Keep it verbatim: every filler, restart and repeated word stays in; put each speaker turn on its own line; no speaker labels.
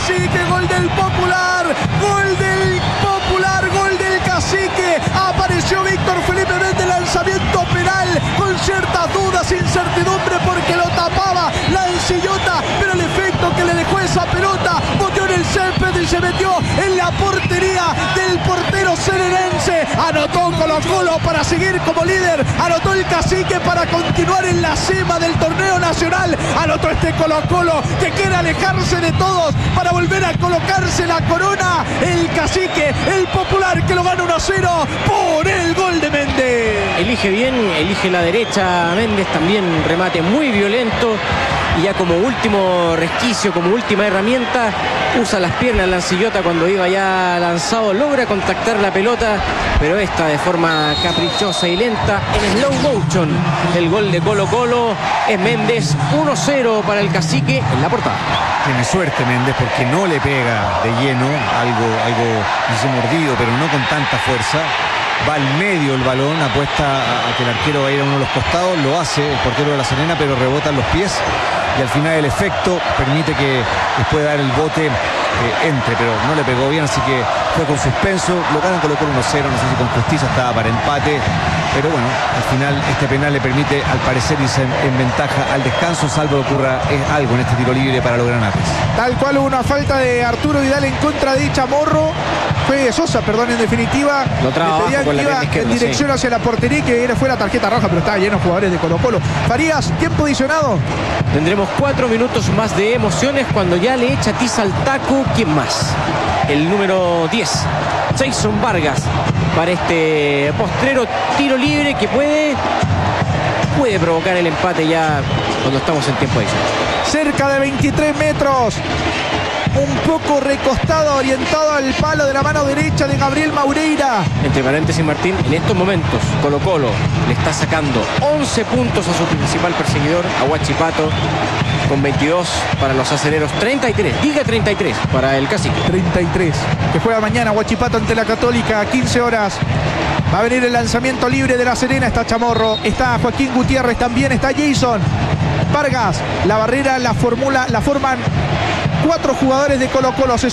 Cacique, gol del Popular, gol del Popular, gol del Cacique. Apareció Víctor Felipe Méndez, lanzamiento penal con ciertas dudas, incertidumbre porque lo tapaba la Encillota, pero el efecto que le dejó esa pelota boteó en el césped y se metió en la portería del portero serenense. Anotó Colo-Colo para seguir como líder, anotó el Cacique para continuar en la cima del torneo nacional, anotó este Colo-Colo que quiere alejarse de todos para volver a colocarse la corona. El Cacique, el Popular que lo gana uno a cero por el gol de Méndez.
Elige bien, elige la derecha Méndez, también remate muy violento. Y ya como último resquicio, como última herramienta, usa las piernas la Ancillota cuando iba ya lanzado, logra contactar la pelota, pero esta de forma caprichosa y lenta, en slow motion. El gol de Colo-Colo es Méndez, uno cero para el Cacique en la portada.
Tiene suerte Méndez porque no le pega de lleno, algo, algo dice mordido, pero no con tanta fuerza. Va al medio el balón, apuesta a, a que el arquero va a ir a uno de los costados, lo hace el portero de La Serena, pero rebota en los pies y al final el efecto permite que después de dar el bote eh, entre, pero no le pegó bien, así que fue con suspenso. Lo ganan Colo-Colo uno cero, no sé si con justicia, estaba para empate, pero bueno, al final este penal le permite al parecer irse en, en ventaja al descanso, salvo que ocurra eh, algo en este tiro libre para los granates.
Tal cual hubo una falta de Arturo Vidal en contra de Chamorro, fue de Sosa, perdón, en definitiva.
Lo traba abajo con la pierna izquierda,
en dirección
sí.
hacia la portería y que era, fue la tarjeta roja, pero estaba lleno de jugadores de Colo-Colo. Farías, tiempo adicionado.
Tendremos cuatro minutos más de emociones cuando ya le echa tiza al taco. ¿Quién más? El número diez, Jason Vargas, para este postrero tiro libre que puede puede provocar el empate ya cuando estamos en tiempo adicional.
Cerca de veintitrés metros, un poco recostado, orientado al palo de la mano derecha de Gabriel Maureira.
Entre paréntesis, Martín, en estos momentos Colo-Colo le está sacando once puntos a su principal perseguidor, a Huachipato, con veintidós para los aceleros, treinta y tres, diga treinta y tres para el Cacique.
treinta y tres, que juega mañana Huachipato ante la Católica a quince horas. Va a venir el lanzamiento libre de La Serena, está Chamorro, está Joaquín Gutiérrez, también está Jason Vargas. La barrera la formula, la forman cuatro jugadores de Colo-Colo. Se